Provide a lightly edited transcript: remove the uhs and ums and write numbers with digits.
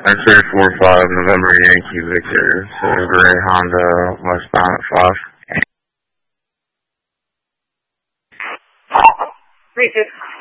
X-ray 45 November Yankee Victor, so gray Honda westbound at 5. Research.